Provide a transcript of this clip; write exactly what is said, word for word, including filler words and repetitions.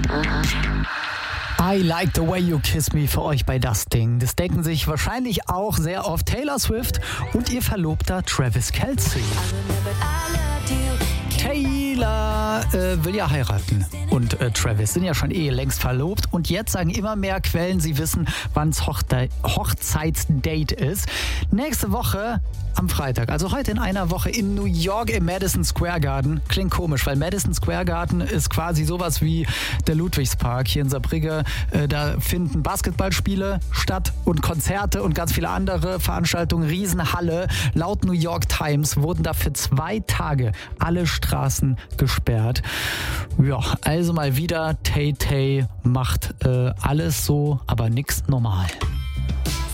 I Like the Way You Kiss Me für euch bei das Ding. Das denken sich wahrscheinlich auch sehr oft Taylor Swift und ihr Verlobter Travis Kelce. Taylor äh, will ja heiraten und äh, Travis sind ja schon eh längst verlobt und jetzt sagen immer mehr Quellen, sie wissen, wann's Hochde- Hochzeitsdate ist. Nächste Woche am Freitag, also heute in einer Woche in New York im Madison Square Garden. Klingt komisch, weil Madison Square Garden ist quasi sowas wie der Ludwigspark hier in Saarbrücken. Äh, da finden Basketballspiele statt und Konzerte und ganz viele andere Veranstaltungen. Riesenhalle. Laut New York Times wurden da für zwei Tage alle Straßen gesperrt. Ja, also mal wieder Tay Tay macht äh, alles so, aber nix normal.